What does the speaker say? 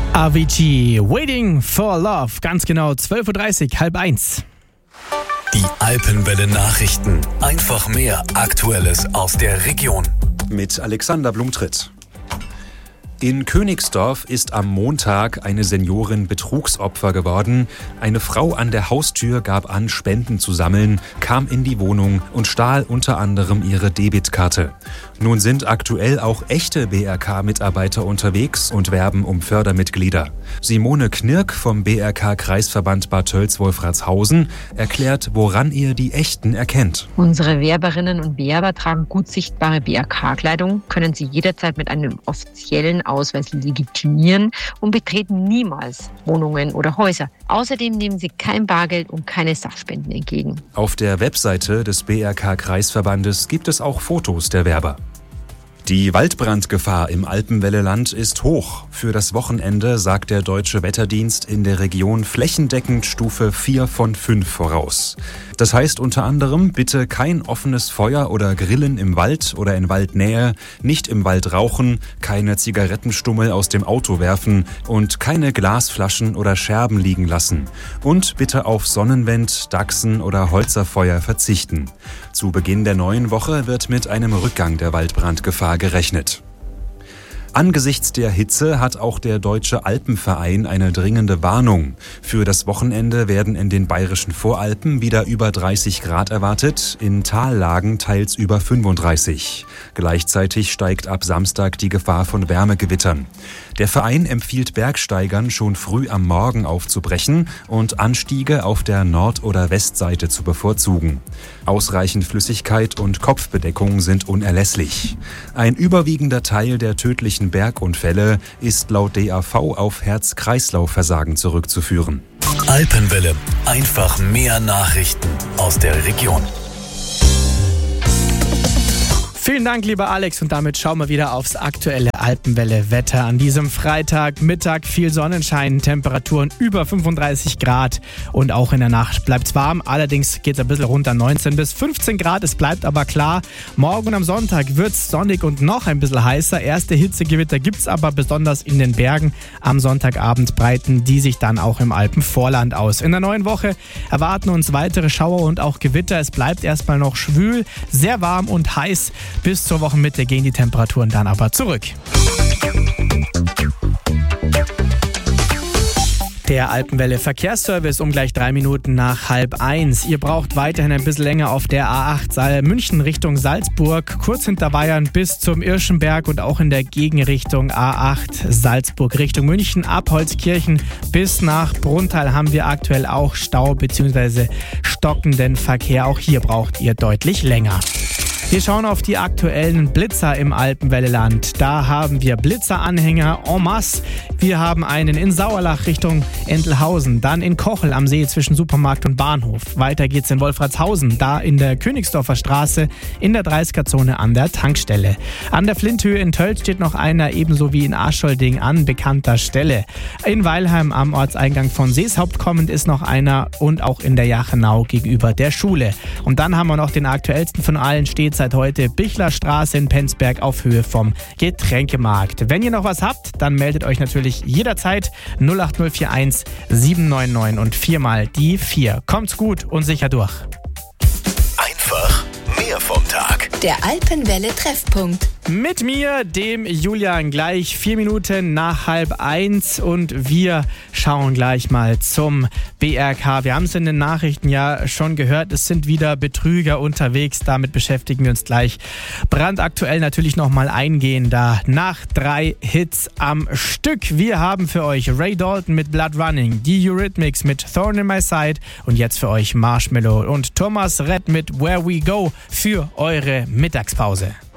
Avicii, Waiting for Love, ganz genau 12.30 Uhr, 12:30. Die Alpenwelle-Nachrichten. Einfach mehr Aktuelles aus der Region. Mit Alexander Blumtritt. In Königsdorf ist am Montag eine Seniorin Betrugsopfer geworden. Eine Frau an der Haustür gab an, Spenden zu sammeln, kam in die Wohnung und stahl unter anderem ihre Debitkarte. Nun sind aktuell auch echte BRK-Mitarbeiter unterwegs und werben um Fördermitglieder. Simone Knirk vom BRK-Kreisverband Bad Tölz-Wolfratshausen erklärt, woran ihr die Echten erkennt. Unsere Werberinnen und Werber tragen gut sichtbare BRK-Kleidung, können sie jederzeit mit einem offiziellen Ausweis legitimieren und betreten niemals Wohnungen oder Häuser. Außerdem nehmen sie kein Bargeld und keine Sachspenden entgegen. Auf der Webseite des BRK-Kreisverbandes gibt es auch Fotos der Werber. Die Waldbrandgefahr im Alpenwelleland ist hoch. Für das Wochenende sagt der Deutsche Wetterdienst in der Region flächendeckend Stufe 4 von 5 voraus. Das heißt unter anderem, bitte kein offenes Feuer oder Grillen im Wald oder in Waldnähe, nicht im Wald rauchen, keine Zigarettenstummel aus dem Auto werfen und keine Glasflaschen oder Scherben liegen lassen. Und bitte auf Sonnenwend, Dachsen oder Holzerfeuer verzichten. Zu Beginn der neuen Woche wird mit einem Rückgang der Waldbrandgefahr gerechnet. Angesichts der Hitze hat auch der Deutsche Alpenverein eine dringende Warnung. Für das Wochenende werden in den bayerischen Voralpen wieder über 30 Grad erwartet, in Tallagen teils über 35. Gleichzeitig steigt ab Samstag die Gefahr von Wärmegewittern. Der Verein empfiehlt Bergsteigern, schon früh am Morgen aufzubrechen und Anstiege auf der Nord- oder Westseite zu bevorzugen. Ausreichend Flüssigkeit und Kopfbedeckung sind unerlässlich. Ein überwiegender Teil der tödlichen Bergunfälle ist laut DAV auf Herz-Kreislauf-Versagen zurückzuführen. Alpenwelle. Einfach mehr Nachrichten aus der Region. Vielen Dank, lieber Alex, und damit schauen wir wieder aufs aktuelle Alpenwelle-Wetter. An diesem Freitagmittag viel Sonnenschein, Temperaturen über 35 Grad und auch in der Nacht bleibt es warm. Allerdings geht es ein bisschen runter, 19 bis 15 Grad. Es bleibt aber klar, morgen und am Sonntag wird es sonnig und noch ein bisschen heißer. Erste Hitzegewitter gibt es aber besonders in den Bergen. Am Sonntagabend breiten die sich dann auch im Alpenvorland aus. In der neuen Woche erwarten uns weitere Schauer und auch Gewitter. Es bleibt erstmal noch schwül, sehr warm und heiß. Bis zur Wochenmitte gehen die Temperaturen dann aber zurück. Der Alpenwelle Verkehrsservice um gleich 3 Minuten nach 12:30. Ihr braucht weiterhin ein bisschen länger auf der A8 München Richtung Salzburg, kurz hinter Weyern bis zum Irschenberg und auch in der Gegenrichtung A8 Salzburg Richtung München. Ab Holzkirchen bis nach Brunnthal haben wir aktuell auch Stau bzw. stockenden Verkehr. Auch hier braucht ihr deutlich länger. Wir schauen auf die aktuellen Blitzer im Alpenwelleland. Da haben wir Blitzeranhänger en masse. Wir haben einen in Sauerlach Richtung Entelhausen, dann in Kochel am See zwischen Supermarkt und Bahnhof. Weiter geht's in Wolfratshausen, da in der Königsdorfer Straße in der 30er-Zone an der Tankstelle. An der Flinthöhe in Tölz steht noch einer, ebenso wie in Ascholdding an bekannter Stelle. In Weilheim am Ortseingang von Seeshaupt kommend ist noch einer und auch in der Jachenau gegenüber der Schule. Und dann haben wir noch den aktuellsten von allen, steht seit heute Bichlerstraße in Penzberg auf Höhe vom Getränkemarkt. Wenn ihr noch was habt, dann meldet euch natürlich jederzeit 08041 799 und 4 mal die 4. Kommt's gut und sicher durch. Einfach mehr vom Tag. Der Alpenwelle Treffpunkt. Mit mir, dem Julian, gleich 4 Minuten nach 12:30 und wir schauen gleich mal zum BRK. Wir haben es in den Nachrichten ja schon gehört, es sind wieder Betrüger unterwegs, damit beschäftigen wir uns gleich brandaktuell natürlich nochmal eingehender nach 3 Hits am Stück. Wir haben für euch Ray Dalton mit Blood Running, die Eurythmics mit Thorn in My Side und jetzt für euch Marshmello und Thomas Redd mit Where We Go für eure Mittagspause.